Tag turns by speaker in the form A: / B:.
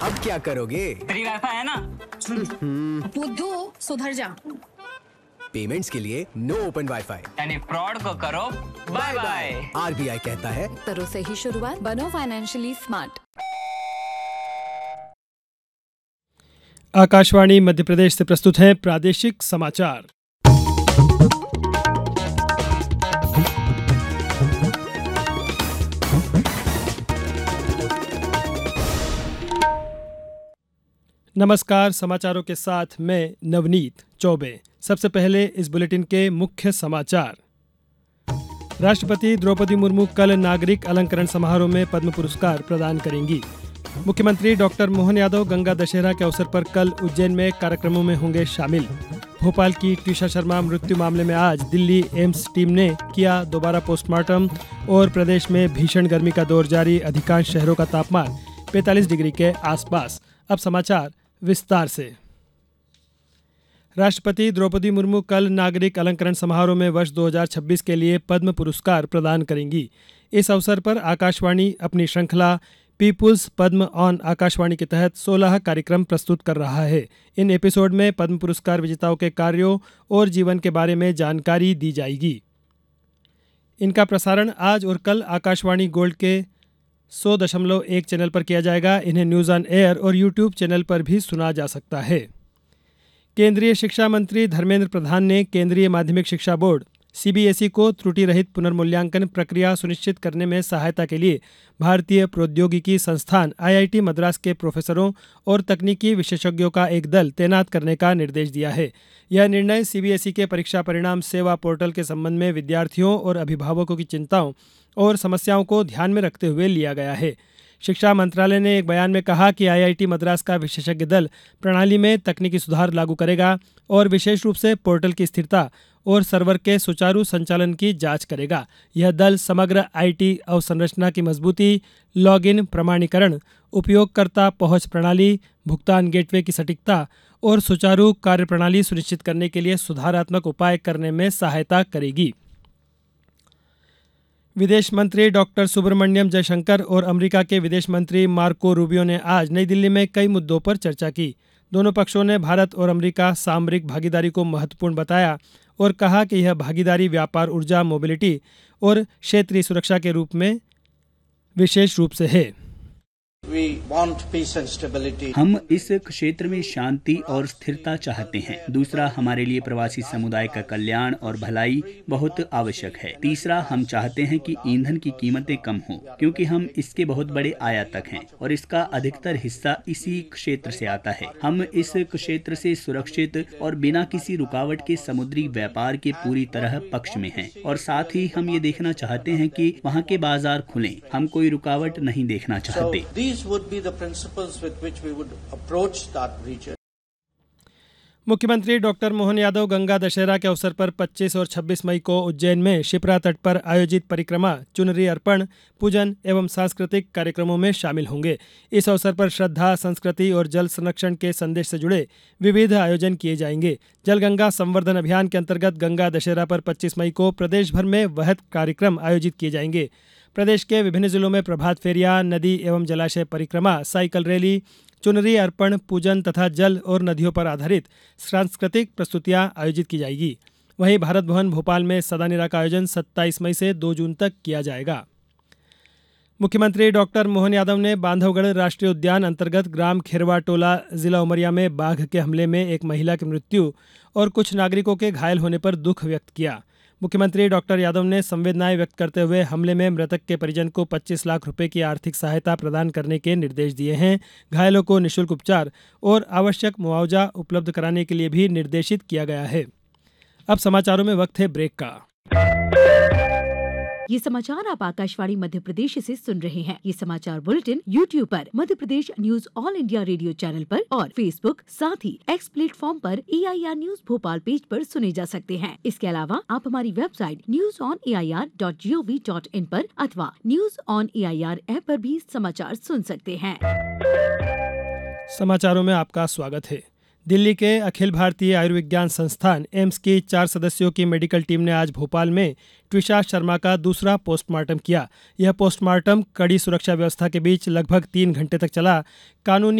A: अब क्या करोगे?
B: फ्री वाईफाई है ना?
C: बुद्धू सुधर जा।
A: पेमेंट्स के लिए नो ओपन वाईफाई,
B: यानी फ्रॉड को करो बाय बाय।
A: आरबीआई कहता है
D: करो सही शुरुआत, बनो फाइनेंशियली स्मार्ट।
E: आकाशवाणी मध्य प्रदेश से प्रस्तुत हैं प्रादेशिक समाचार। नमस्कार, समाचारों के साथ मैं नवनीत चौबे। सबसे पहले इस बुलेटिन के मुख्य समाचार। राष्ट्रपति द्रौपदी मुर्मू कल नागरिक अलंकरण समारोह में पद्म पुरस्कार प्रदान करेंगी। मुख्यमंत्री डॉक्टर मोहन यादव गंगा दशहरा के अवसर पर कल उज्जैन में कार्यक्रमों में होंगे शामिल। भोपाल की ट्विशा शर्मा मृत्यु मामले में आज दिल्ली एम्स टीम ने किया दोबारा पोस्टमार्टम और प्रदेश में भीषण गर्मी का दौर जारी, अधिकांश शहरों का तापमान 45 डिग्री के आसपास। अब समाचार विस्तार से। राष्ट्रपति द्रौपदी मुर्मू कल नागरिक अलंकरण समारोह में वर्ष 2026 के लिए पद्म पुरस्कार प्रदान करेंगी। इस अवसर पर आकाशवाणी अपनी श्रृंखला पीपुल्स पद्म ऑन आकाशवाणी के तहत 16 कार्यक्रम प्रस्तुत कर रहा है। इन एपिसोड में पद्म पुरस्कार विजेताओं के कार्यों और जीवन के बारे में जानकारी दी जाएगी। इनका प्रसारण आज और कल आकाशवाणी गोल्ड के 100.1 चैनल पर किया जाएगा। इन्हें न्यूज़ ऑन एयर और यूट्यूब चैनल पर भी सुना जा सकता है। केंद्रीय शिक्षा मंत्री धर्मेंद्र प्रधान ने केंद्रीय माध्यमिक शिक्षा बोर्ड सीबीएसई को त्रुटि रहित पुनर्मूल्यांकन प्रक्रिया सुनिश्चित करने में सहायता के लिए भारतीय प्रौद्योगिकी संस्थान आईआईटी मद्रास के प्रोफेसरों और तकनीकी विशेषज्ञों का एक दल तैनात करने का निर्देश दिया है। यह निर्णय सीबीएसई के परीक्षा परिणाम सेवा पोर्टल के संबंध में विद्यार्थियों और अभिभावकों की चिंताओं और समस्याओं को ध्यान में रखते हुए लिया गया है। शिक्षा मंत्रालय ने एक बयान में कहा कि आईआईटी मद्रास का विशेषज्ञ दल प्रणाली में तकनीकी सुधार लागू करेगा और विशेष रूप से पोर्टल की स्थिरता और सर्वर के सुचारू संचालन की जांच करेगा। यह दल समग्र आईटी अवसंरचना की मजबूती, लॉगिन प्रमाणीकरण, उपयोगकर्ता पहुंच प्रणाली, भुगतान गेटवे की सटीकता और सुचारू कार्यप्रणाली सुनिश्चित करने के लिए सुधारात्मक उपाय करने में सहायता करेगी। विदेश मंत्री डॉक्टर सुब्रमण्यम जयशंकर और अमेरिका के विदेश मंत्री मार्को रूबियो ने आज नई दिल्ली में कई मुद्दों पर चर्चा की। दोनों पक्षों ने भारत और अमेरिका सामरिक भागीदारी को महत्वपूर्ण बताया और कहा कि यह भागीदारी व्यापार, ऊर्जा, मोबिलिटी और क्षेत्रीय सुरक्षा के रूप में विशेष रूप से है।
F: हम इस क्षेत्र में शांति और स्थिरता चाहते हैं। दूसरा, हमारे लिए प्रवासी समुदाय का कल्याण और भलाई बहुत आवश्यक है। तीसरा, हम चाहते हैं कि ईंधन की कीमतें कम हों, क्योंकि हम इसके बहुत बड़े आयातक हैं और इसका अधिकतर हिस्सा इसी क्षेत्र से आता है। हम इस क्षेत्र से सुरक्षित और बिना किसी रुकावट के समुद्री व्यापार के पूरी तरह पक्ष में हैं और साथ ही हम ये देखना चाहते हैं कि वहाँ के बाजार खुलें। हम कोई रुकावट नहीं देखना चाहते।
E: मुख्यमंत्री डॉक्टर मोहन यादव गंगा दशहरा के अवसर पर 25 और 26 मई को उज्जैन में शिप्रा तट पर आयोजित परिक्रमा, चुनरी अर्पण, पूजन एवं सांस्कृतिक कार्यक्रमों में शामिल होंगे। इस अवसर पर श्रद्धा, संस्कृति और जल संरक्षण के संदेश से जुड़े विविध आयोजन किए जाएंगे। जल गंगा संवर्धन अभियान के अंतर्गत गंगा दशहरा पर 25 मई को प्रदेश भर में वृहद कार्यक्रम आयोजित किए जाएंगे। प्रदेश के विभिन्न जिलों में प्रभात फेरियां, नदी एवं जलाशय परिक्रमा, साइकिल रैली, चुनरी अर्पण, पूजन तथा जल और नदियों पर आधारित सांस्कृतिक प्रस्तुतियां आयोजित की जाएगी। वहीं भारत भवन भोपाल में सदानीरा का आयोजन 27 मई से 2 जून तक किया जाएगा। मुख्यमंत्री डॉक्टर मोहन यादव ने बांधवगढ़ राष्ट्रीय उद्यान अंतर्गत ग्राम खेरवा टोला, जिला उमरिया में बाघ के हमले में एक महिला की मृत्यु और कुछ नागरिकों के घायल होने पर दुख व्यक्त किया। मुख्यमंत्री डॉक्टर यादव ने संवेदनाएं व्यक्त करते हुए हमले में मृतक के परिजन को 25 लाख रुपए की आर्थिक सहायता प्रदान करने के निर्देश दिए हैं। घायलों को निःशुल्क उपचार और आवश्यक मुआवजा उपलब्ध कराने के लिए भी निर्देशित किया गया है। अब समाचारों में वक्त है ब्रेक का।
G: ये समाचार आप आकाशवाणी मध्य प्रदेश से सुन रहे हैं। ये समाचार बुलेटिन YouTube पर, Madhya Pradesh news all India radio channel पर और फेसबुक, साथ ही एक्स प्लेटफॉर्म पर AIR न्यूज भोपाल पेज पर सुने जा सकते हैं। इसके अलावा आप हमारी वेबसाइट newsonair.gov.in पर अथवा न्यूज ऑन AIR ऐप पर भी समाचार सुन सकते हैं।
E: समाचारों में आपका स्वागत है। दिल्ली के अखिल भारतीय आयुर्विज्ञान संस्थान एम्स की 4 सदस्यों की मेडिकल टीम ने आज भोपाल में ट्विशा शर्मा का दूसरा पोस्टमार्टम किया। यह पोस्टमार्टम कड़ी सुरक्षा व्यवस्था के बीच लगभग 3 घंटे तक चला। कानूनी